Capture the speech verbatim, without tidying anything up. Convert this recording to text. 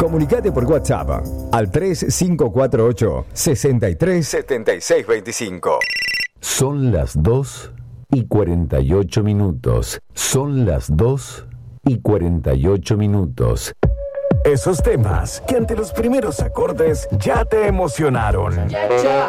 Comunicate por WhatsApp al tres cinco cuatro ocho, seis tres siete seis dos cinco. Son las dos y cuarenta y ocho minutos. Son las dos y cuarenta y ocho minutos. Esos temas que ante los primeros acordes ya te emocionaron.